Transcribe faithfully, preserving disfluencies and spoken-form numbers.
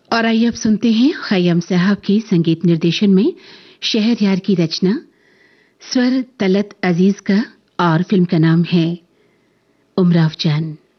और आइए अब सुनते हैं खय्यम साहब के संगीत निर्देशन में शहरयार की रचना, स्वर तलत अजीज का, और फिल्म का नाम है उमराव जान।